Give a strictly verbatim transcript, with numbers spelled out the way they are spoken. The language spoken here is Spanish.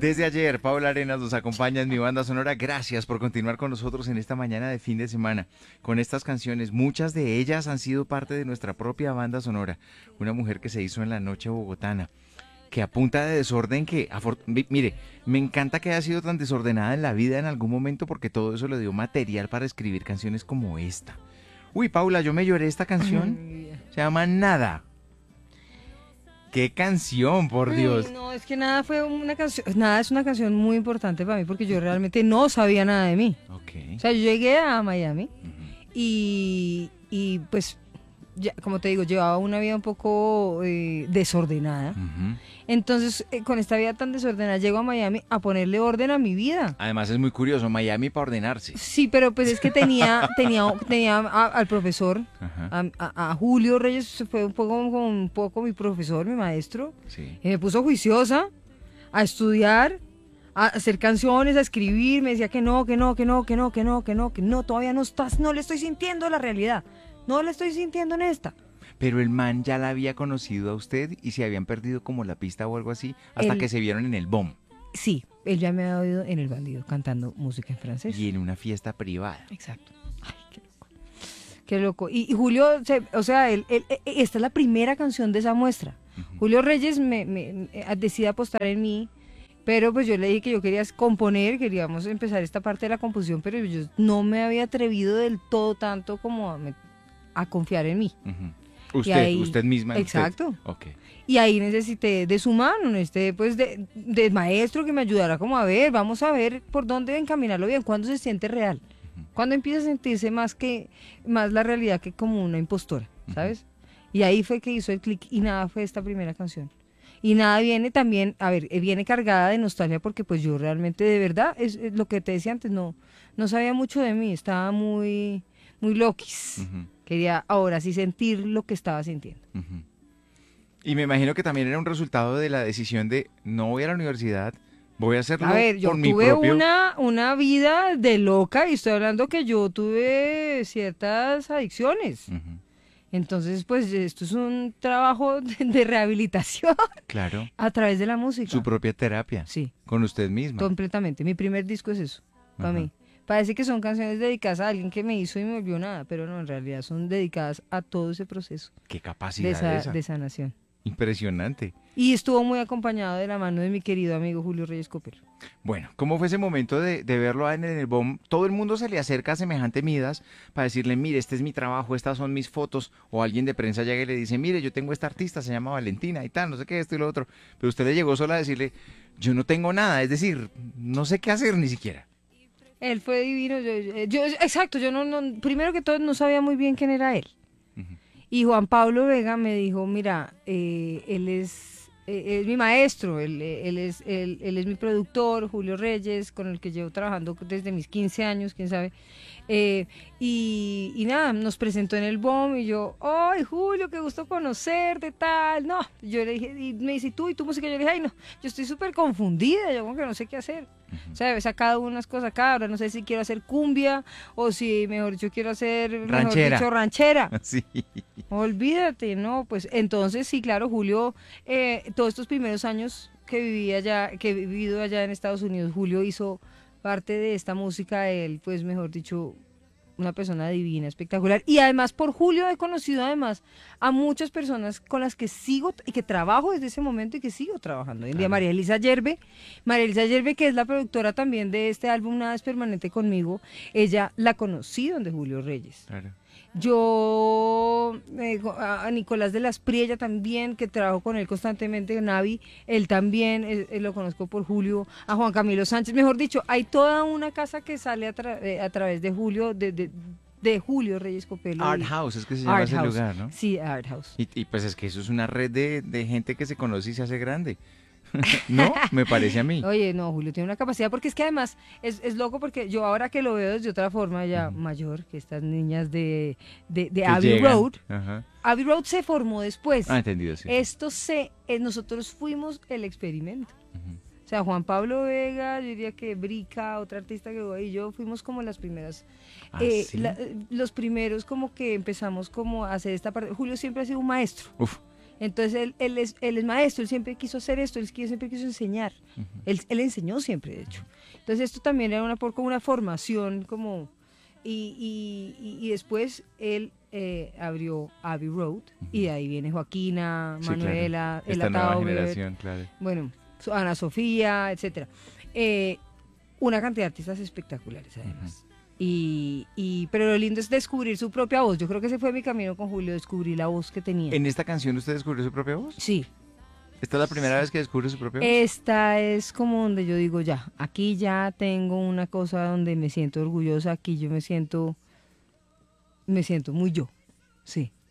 Desde ayer, Paula Arenas nos acompaña en mi banda sonora. Gracias por continuar con nosotros en esta mañana de fin de semana con estas canciones. Muchas de ellas han sido parte de nuestra propia banda sonora. Una mujer que se hizo en la noche bogotana, que a punta de desorden que, mire, me encanta que haya sido tan desordenada en la vida en algún momento porque todo eso le dio material para escribir canciones como esta. Uy, Paula, yo me lloré esta canción. Se llama Nada. ¡Qué canción, por Dios! Ay, no, es que Nada fue una canción, Nada es una canción muy importante para mí porque yo realmente no sabía nada de mí. Okay. O sea, yo llegué a Miami uh-huh. y, y pues, ya, como te digo, llevaba una vida un poco eh, desordenada. Uh-huh. Entonces, eh, con esta vida tan desordenada, llego a Miami a ponerle orden a mi vida. Además es muy curioso, Miami para ordenarse. Sí, pero pues es que tenía tenía, tenía a, al profesor, a, a, a Julio Reyes, fue un poco, un poco mi profesor, mi maestro. Sí. Y me puso juiciosa a estudiar, a hacer canciones, a escribir. Me decía que no, que no, que no, que no, que no, que no, que no, todavía no estás, no le estoy sintiendo la realidad. No la estoy sintiendo en esta. Pero el man ya la había conocido a usted y se habían perdido como la pista o algo así hasta el, que se vieron en el B O M. Sí, él ya me había oído en El Bandido cantando música en francés. Y en una fiesta privada. Exacto. Ay, qué loco. Qué loco. Y, y Julio, se, o sea, él, él, esta es la primera canción de esa muestra. Uh-huh. Julio Reyes me, me, me decide apostar en mí, pero pues yo le dije que yo quería componer, queríamos empezar esta parte de la composición, pero yo no me había atrevido del todo tanto como a, a confiar en mí. Uh-huh. Usted, ahí, usted misma. Exacto. Usted. Okay. Y ahí necesité de su mano, necesité pues de, de maestro que me ayudara como a ver, vamos a ver por dónde encaminarlo bien, cuándo se siente real, uh-huh. cuándo empieza a sentirse más que más la realidad que como una impostora, ¿sabes? Uh-huh. Y ahí fue que hizo el clic y Nada fue esta primera canción. Y Nada viene también, a ver, viene cargada de nostalgia porque pues yo realmente de verdad, es, es lo que te decía antes, no, no sabía mucho de mí, estaba muy, muy loquis. Uh-huh. Quería ahora sí sentir lo que estaba sintiendo. Uh-huh. Y me imagino que también era un resultado de la decisión de no voy a la universidad, voy a hacerlo a ver, yo por mi tuve propio... una, una vida de loca y estoy hablando que yo tuve ciertas adicciones. Uh-huh. Entonces, pues esto es un trabajo de, de rehabilitación. Claro. A través de la música. Su propia terapia. Sí. Con usted misma. Completamente. Mi primer disco es eso, para uh-huh. mí. Parece que son canciones dedicadas a alguien que me hizo y me volvió nada, pero no, en realidad son dedicadas a todo ese proceso. ¡Qué capacidad de, esa, esa! de sanación. Impresionante. Y estuvo muy acompañado de la mano de mi querido amigo Julio Reyes Copelo. Bueno, ¿cómo fue ese momento de, de verlo en el B O M? Todo el mundo se le acerca a semejante Midas para decirle, mire, este es mi trabajo, estas son mis fotos. O alguien de prensa llega y le dice, mire, yo tengo esta artista, se llama Valentina y tal, no sé qué, esto y lo otro. Pero usted le llegó solo a decirle, yo no tengo nada, es decir, no sé qué hacer ni siquiera. Él fue divino, yo, yo exacto, yo no, no, primero que todo no sabía muy bien quién era él. Uh-huh. Y Juan Pablo Vega me dijo, mira, eh, él es, eh, es mi maestro, él, él, es, él, él es mi productor, Julio Reyes, con el que llevo trabajando desde mis quince años, quién sabe. Eh, y, y nada, nos presentó en el B O M y yo, ¡ay, Julio, qué gusto conocerte, tal! No, yo le dije, y me dice, ¿tú y tu música? Yo le dije, ay, no, yo estoy súper confundida, yo como que no sé qué hacer. Uh-huh. O sea, he sacado unas cosas acá, ahora no sé si quiero hacer cumbia o si, mejor dicho, quiero hacer, ranchera. mejor dicho, ranchera. Sí. Olvídate, ¿no? Pues entonces, sí, claro, Julio, eh, todos estos primeros años que viví allá, que he vivido allá en Estados Unidos, Julio hizo parte de esta música, él, pues, mejor dicho, una persona divina, espectacular. Y además, por Julio he conocido además a muchas personas con las que sigo y que trabajo desde ese momento y que sigo trabajando. Hoy en día María Elisa Yerbe, María Elisa Yerbe, que es la productora también de este álbum Nada es Permanente conmigo, ella la conocí donde Julio Reyes. Claro. Yo, eh, a Nicolás de las Priella también, que trabajo con él constantemente, Navi, él también, él, él lo conozco por Julio, a Juan Camilo Sánchez, mejor dicho, hay toda una casa que sale a, tra eh, a través de Julio, de, de, de Julio Reyes Copelo. Art House, es que se llama Art ese House. lugar, ¿no? Sí, Art House. Y, y pues es que eso es una red de, de gente que se conoce y se hace grande. No, me parece a mí. Oye, no, Julio tiene una capacidad, porque es que además es, es loco, porque yo ahora que lo veo desde otra forma ya uh-huh. mayor, que estas niñas de, de, de Abbey llegan. Road, uh-huh. Abbey Road se formó después. Ah, entendido, sí. Esto se, eh, nosotros fuimos el experimento. Uh-huh. O sea, Juan Pablo Vega, yo diría que Brica, otra artista que voy, y yo fuimos como las primeras, ¿Ah, eh, sí? la, los primeros como que empezamos como a hacer esta parte. Julio siempre ha sido un maestro. Uf. Entonces él, él, es, él es maestro, él siempre quiso hacer esto, él siempre quiso enseñar. Uh-huh. él, él enseñó siempre, de hecho. Entonces esto también era una, como una formación, como... Y, y, y después él eh, abrió Abbey Road, uh-huh. y de ahí viene Joaquina, sí, Manuela, claro. Esta Ela nueva Tauber, generación, claro. Bueno, Ana Sofía, etcétera. Eh, una cantidad de artistas espectaculares, además. Uh-huh. Y, y, pero lo lindo es descubrir su propia voz. Yo creo que ese fue mi camino con Julio, descubrir la voz que tenía. ¿En esta canción usted descubrió su propia voz? Sí. ¿Esta es la primera sí. vez que descubre su propia voz? Esta es como donde yo digo, ya, aquí ya tengo una cosa donde me siento orgullosa, aquí yo me siento, me siento muy yo, sí.